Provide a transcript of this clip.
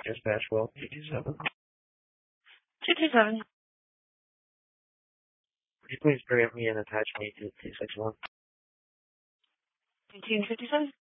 Dispatch well 227. 227. Would you please bring up me and attach me to 261? 1957.